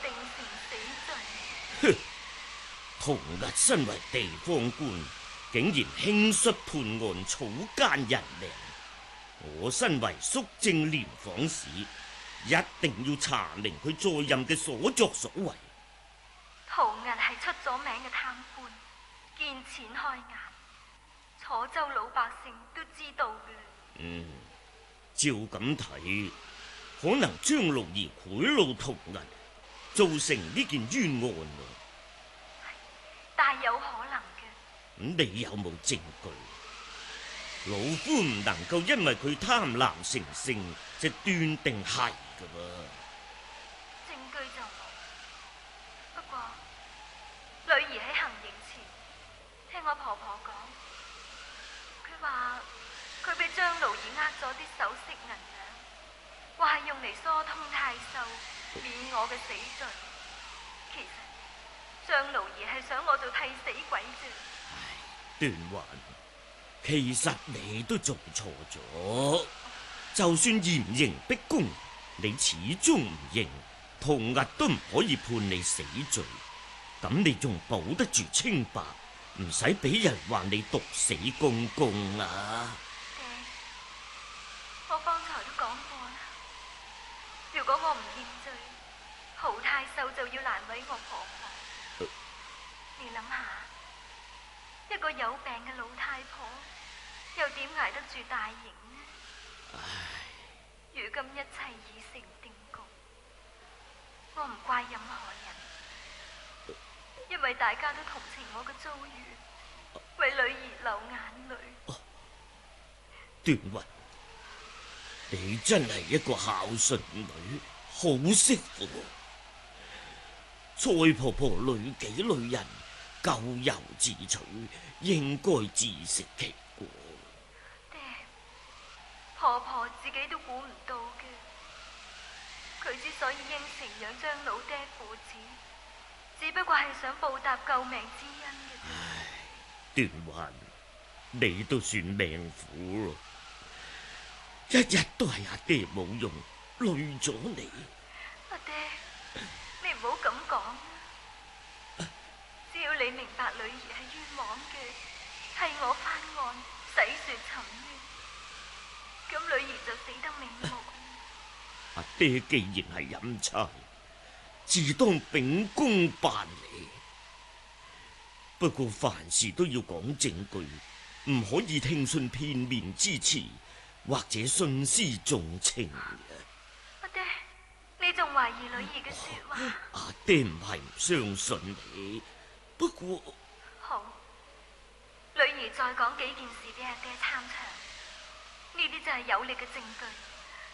定成死罪。 哼！同日身為地方官，竟然輕率判案，草菅人命。我身為肅正廉訪使，一定要查明佢在任嘅所作所為。 陶銀係出咗名嘅貪官，見錢開眼，楚州老百姓都知道嘅。 照咁睇，可能張六兒賄賂陶銀，造成呢件冤案咯。 大有可能嘅。 你有冇證據？老夫唔能夠因為佢貪婪成性就斷定係噶噃。 證據就冇，不過女兒喺行刑前聽我婆婆講，佢話佢俾張奴兒呃咗啲首飾銀兩，話係用嚟疏通太守，免我嘅死罪。其實張奴兒係想我做替死鬼啫。 段環，其實你都做錯咗，就算嚴刑逼供，你始終唔認，同日都唔可以判你死罪。咁你仲保得住清白，唔使俾人話你毒死公公啊！ 爹，我剛才都講過啦，如果我唔認罪，豪太守就要難為我婆婆。你諗下，一個有病嘅老太婆，又點捱得住大刑呢？如今一切已成定局，我唔怪任何人，因為大家都同情我嘅遭遇，為女兒流眼淚。 段雲，你真係一個孝順女，好媳婦。蔡婆婆累己累人，咎由自取，應該自食其果。 爹，婆婆自己都估唔到嘅，佢之所以應承養張老爹父子，只不過係想報答救命之恩嘅。 段環，你都算命苦咯，一日都係阿爹冇用，累咗你。 阿爹，你唔好咁講啊！只要你明白女兒係冤枉嘅，替我翻案洗雪沉冤，咁女兒就死得瞑目。 阿爹既然係飲茶，自當秉公辦理。不過凡事都要講證據，唔可以聽信片面之詞，或者信詩重情嘅。 阿爹，你仲懷疑女兒嘅說話？ 阿爹唔係唔相信你，不過好，女兒再講幾件事俾阿爹參詳，呢啲就係有力嘅證據。